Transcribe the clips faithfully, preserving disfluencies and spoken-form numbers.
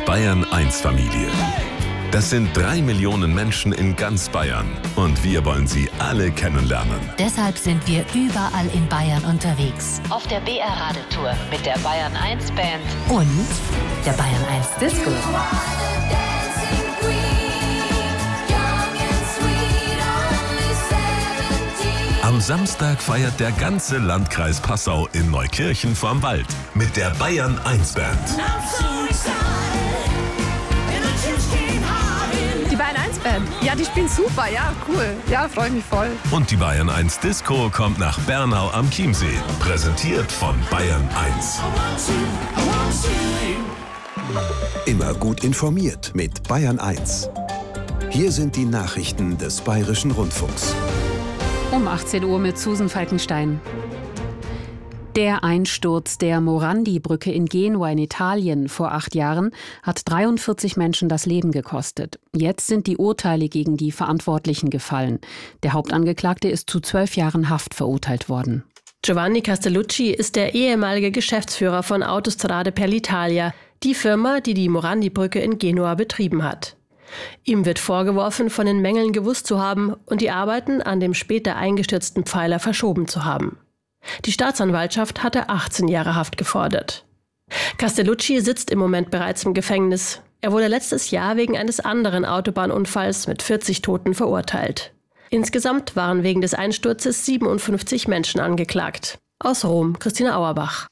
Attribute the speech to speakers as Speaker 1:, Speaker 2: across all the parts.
Speaker 1: Bayern eins Familie. Das sind drei Millionen Menschen in ganz Bayern und wir wollen sie alle kennenlernen.
Speaker 2: Deshalb sind wir überall in Bayern unterwegs. Auf der B R Radeltour mit der Bayern eins Band und der Bayern eins Disco.
Speaker 1: Am Samstag feiert der ganze Landkreis Passau in Neukirchen vorm Wald mit der Bayern eins Band.
Speaker 3: Die Bayern eins Band, ja, die spielen super, ja, cool. Ja, freue mich voll.
Speaker 1: Und die Bayern eins Disco kommt nach Bernau am Chiemsee. Präsentiert von Bayern eins.
Speaker 4: Immer gut informiert mit Bayern eins. Hier sind die Nachrichten des Bayerischen Rundfunks.
Speaker 5: Um achtzehn Uhr mit Susan Falkenstein. Der Einsturz der Morandi-Brücke in Genua in Italien vor acht Jahren hat dreiundvierzig Menschen das Leben gekostet. Jetzt sind die Urteile gegen die Verantwortlichen gefallen. Der Hauptangeklagte ist zu zwölf Jahren Haft verurteilt worden.
Speaker 6: Giovanni Castellucci ist der ehemalige Geschäftsführer von Autostrade per l'Italia, die Firma, die die Morandi-Brücke in Genua betrieben hat. Ihm wird vorgeworfen, von den Mängeln gewusst zu haben und die Arbeiten an dem später eingestürzten Pfeiler verschoben zu haben. Die Staatsanwaltschaft hatte achtzehn Jahre Haft gefordert. Castellucci sitzt im Moment bereits im Gefängnis. Er wurde letztes Jahr wegen eines anderen Autobahnunfalls mit vierzig Toten verurteilt. Insgesamt waren wegen des Einsturzes siebenundfünfzig Menschen angeklagt. Aus Rom, Christina Auerbach.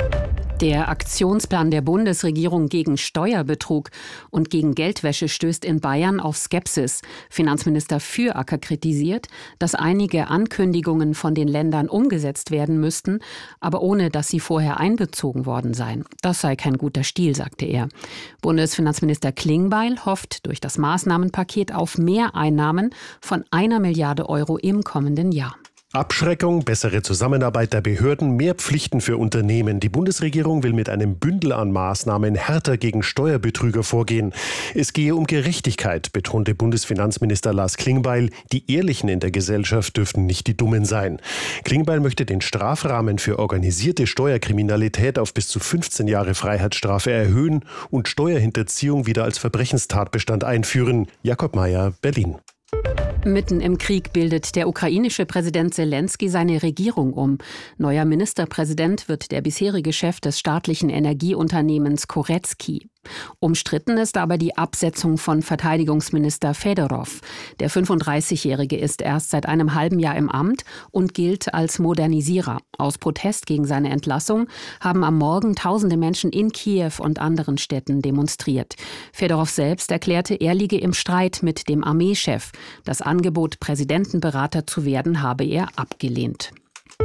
Speaker 5: Der Aktionsplan der Bundesregierung gegen Steuerbetrug und gegen Geldwäsche stößt in Bayern auf Skepsis. Finanzminister Füracker kritisiert, dass einige Ankündigungen von den Ländern umgesetzt werden müssten, aber ohne dass sie vorher einbezogen worden seien. Das sei kein guter Stil, sagte er. Bundesfinanzminister Klingbeil hofft durch das Maßnahmenpaket auf mehr Einnahmen von einer Milliarde Euro im kommenden Jahr.
Speaker 7: Abschreckung, bessere Zusammenarbeit der Behörden, mehr Pflichten für Unternehmen. Die Bundesregierung will mit einem Bündel an Maßnahmen härter gegen Steuerbetrüger vorgehen. Es gehe um Gerechtigkeit, betonte Bundesfinanzminister Lars Klingbeil. Die Ehrlichen in der Gesellschaft dürften nicht die Dummen sein. Klingbeil möchte den Strafrahmen für organisierte Steuerkriminalität auf bis zu fünfzehn Jahre Freiheitsstrafe erhöhen und Steuerhinterziehung wieder als Verbrechenstatbestand einführen. Jakob Mayer, Berlin.
Speaker 5: Mitten im Krieg bildet der ukrainische Präsident Selenskyj seine Regierung um. Neuer Ministerpräsident wird der bisherige Chef des staatlichen Energieunternehmens Koretski. Umstritten ist aber die Absetzung von Verteidigungsminister Fedorov. Der fünfunddreißigjährige ist erst seit einem halben Jahr im Amt und gilt als Modernisierer. Aus Protest gegen seine Entlassung haben am Morgen tausende Menschen in Kiew und anderen Städten demonstriert. Fedorov selbst erklärte, er liege im Streit mit dem Armeechef. Das Angebot, Präsidentenberater zu werden, habe er abgelehnt.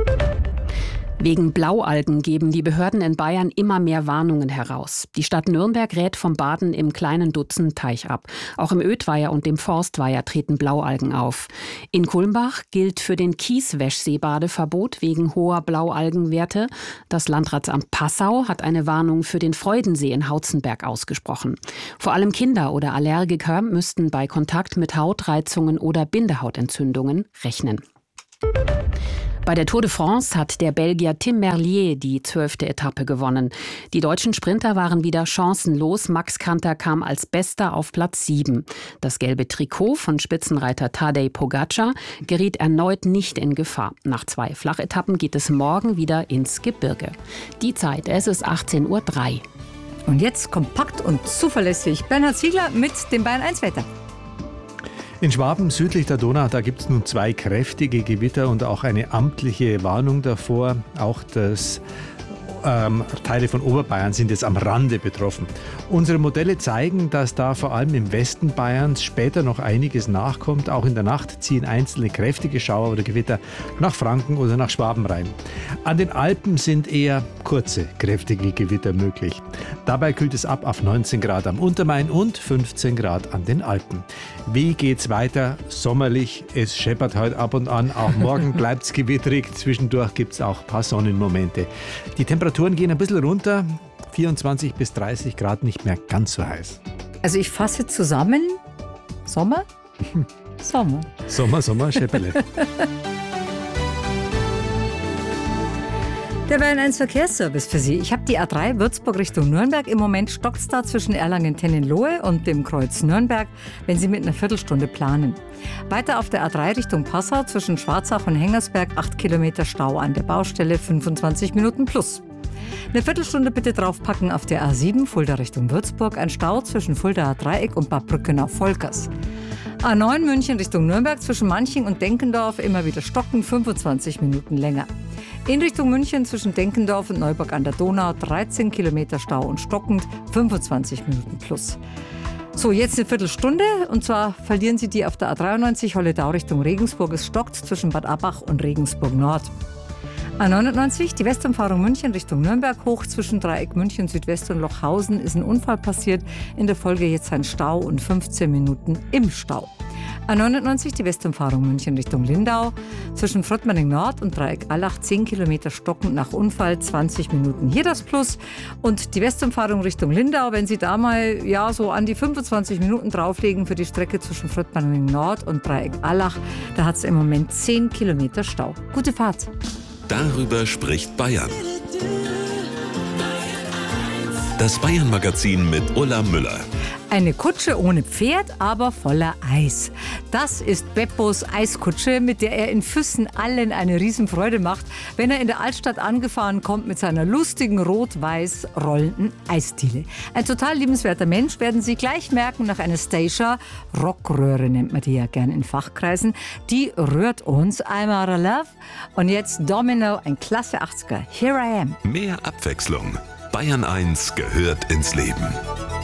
Speaker 5: Wegen Blaualgen geben die Behörden in Bayern immer mehr Warnungen heraus. Die Stadt Nürnberg rät vom Baden im kleinen Dutzend-Teich ab. Auch im Ödweiher und dem Forstweiher treten Blaualgen auf. In Kulmbach gilt für den Kieswäschsee Badeverbot wegen hoher Blaualgenwerte. Das Landratsamt Passau hat eine Warnung für den Freudensee in Hautzenberg ausgesprochen. Vor allem Kinder oder Allergiker müssten bei Kontakt mit Hautreizungen oder Bindehautentzündungen rechnen. Bei der Tour de France hat der Belgier Tim Merlier die zwölfte Etappe gewonnen. Die deutschen Sprinter waren wieder chancenlos. Max Kanter kam als Bester auf Platz sieben. Das gelbe Trikot von Spitzenreiter Tadej Pogačar geriet erneut nicht in Gefahr. Nach zwei Flachetappen geht es morgen wieder ins Gebirge. Die Zeit, es ist achtzehn Uhr drei.
Speaker 8: Und jetzt kompakt und zuverlässig Bernhard Ziegler mit dem Bayern eins Wetter.
Speaker 9: In Schwaben südlich der Donau, da gibt es nun zwei kräftige Gewitter und auch eine amtliche Warnung davor. Auch das ähm, Teile von Oberbayern sind jetzt am Rande betroffen. Unsere Modelle zeigen, dass da vor allem im Westen Bayerns später noch einiges nachkommt. Auch in der Nacht ziehen einzelne kräftige Schauer oder Gewitter nach Franken oder nach Schwaben rein. An den Alpen sind eher kurze, kräftige Gewitter möglich. Dabei kühlt es ab auf neunzehn Grad am Untermain und fünfzehn Grad an den Alpen. Wie geht's weiter? Sommerlich, es scheppert heute ab und an. Auch morgen bleibt es gewittrig. Zwischendurch gibt es auch ein paar Sonnenmomente. Die Temperaturen gehen ein bisschen runter. vierundzwanzig bis dreißig Grad, nicht mehr ganz so heiß.
Speaker 8: Also ich fasse zusammen. Sommer? Sommer.
Speaker 9: Sommer, Sommer, Schepperle.
Speaker 8: Der Bayern eins Verkehrsservice für Sie. Ich habe die A drei Würzburg Richtung Nürnberg. Im Moment stockt es da zwischen Erlangen-Tennenlohe und dem Kreuz Nürnberg, wenn Sie mit einer Viertelstunde planen. Weiter auf der A drei Richtung Passau zwischen Schwarzach und Hengersberg acht Kilometer Stau an der Baustelle, fünfundzwanzig Minuten plus. Eine Viertelstunde bitte draufpacken auf der A sieben Fulda Richtung Würzburg. Ein Stau zwischen Fuldaer Dreieck und Bad Brückenau-Volkers. A neun München Richtung Nürnberg zwischen Manching und Denkendorf immer wieder stocken, fünfundzwanzig Minuten länger. In Richtung München zwischen Denkendorf und Neuburg an der Donau dreizehn Kilometer Stau und stockend, fünfundzwanzig Minuten plus. So, jetzt eine Viertelstunde und zwar verlieren Sie die auf der A dreiundneunzig Holledau Richtung Regensburg. Es stockt zwischen Bad Abbach und Regensburg Nord. A neunundneunzig, die Westumfahrung München Richtung Nürnberg hoch zwischen Dreieck München Südwest und Lochhausen ist ein Unfall passiert. In der Folge jetzt ein Stau und fünfzehn Minuten im Stau. A neunundneunzig, die Westumfahrung München Richtung Lindau. Zwischen Fröttmanning Nord und Dreieck Allach zehn Kilometer stockend nach Unfall, zwanzig Minuten hier das Plus. Und die Westumfahrung Richtung Lindau, wenn Sie da mal ja, so an die fünfundzwanzig Minuten drauflegen für die Strecke zwischen Fröttmanning Nord und Dreieck Allach, da hat es im Moment zehn Kilometer Stau. Gute Fahrt!
Speaker 1: Darüber spricht Bayern. Das Bayern-Magazin mit Ulla Müller.
Speaker 8: Eine Kutsche ohne Pferd, aber voller Eis. Das ist Beppos Eiskutsche, mit der er in Füssen allen eine Riesenfreude macht, wenn er in der Altstadt angefahren kommt mit seiner lustigen rot-weiß rollenden Eisdiele. Ein total liebenswerter Mensch, werden Sie gleich merken, nach einer Stacia, Rockröhre nennt man die ja gern in Fachkreisen, die rührt uns I'm Out of Love. Und jetzt Domino, ein klasse achtziger, Here I Am.
Speaker 1: Mehr Abwechslung. Bayern eins gehört ins Leben.